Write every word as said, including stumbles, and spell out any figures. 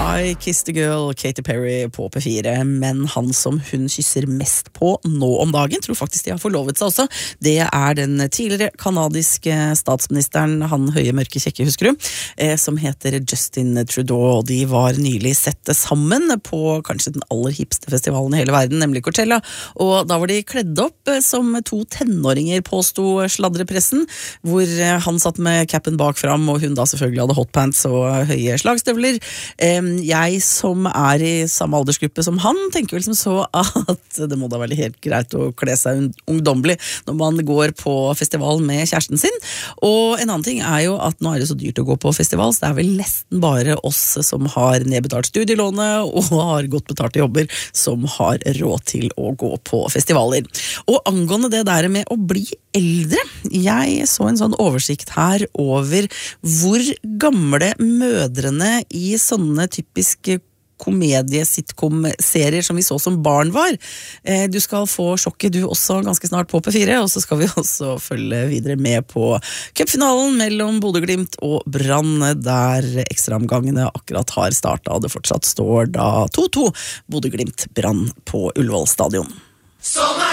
I Kissed a Girl, Katy Perry på P fire, men han som hun kysser mest på nå om dagen, tror faktisk de har forlovet seg også, det er den tidligere kanadiske statsministeren, han høye mørke kjekke, husker du, eh, som heter Justin Trudeau, og de var nylig sett sammen på kanskje den aller hipste festivalen i hele verden, nemlig Coachella, og da var de kledd opp eh, som to tenåringer, påsto sladrepressen, hvor eh, han satt med cappen bak fram, og hun da selvfølgelig hadde hotpants og høye slagstøvler. Eh, Jeg som er i samme aldersgruppe som han, tenker vel som så at det må da være helt greit å kle seg ungdommelig når man går på festival med kjæresten sin. Og en annen ting er jo at nå er det så dyrt å gå på festival, så det er vel nesten bare oss som har nedbetalt studielånet og har godt betalte jobber som har råd til å gå på festivaler. Og angående det der med å bli eldre, jeg så en sånn oversikt her over hvor gamle mødrene i sånne typiske komedie-sitcom-serier som vi så som barn var. Du skal få sjokket du også ganske snart på P fire, og så skal vi også følge videre med på cupfinalen mellom Bodø/Glimt og Brann, der ekstraomgangene akkurat har startet, og det fortsatt står da to to Bodø/Glimt Brann på Ullevål stadion.